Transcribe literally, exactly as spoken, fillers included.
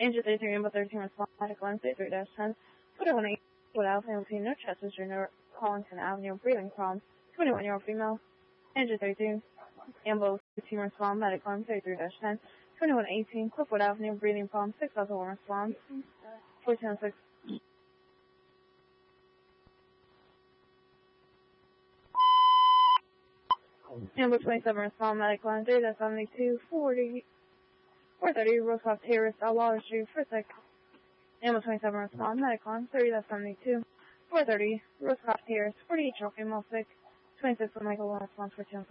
Angel thirty-three, Amber thirteen, respond, medical line three dash ten, twenty-one eight, what else, and between no chest is your Collington Avenue, breathing problems, twenty-one-year-old female. Angel thirty-two, Amber fifteen, respond, medical line thirty-three dash ten, twenty-one eighteen, Cliffwood Avenue, breathing problems, six thousand one response, fourteen oh six. Amber twenty-seven, respond, medical line three dash seventy-two, forty, four thirty, Rosecroft Terrace, Waller Street, for six. Amber twenty-seven, respond, medical line thirty dash seventy-two, four thirty, Rosecroft Terrace, forty-eight, female sick, twenty-six, Michael one response for two.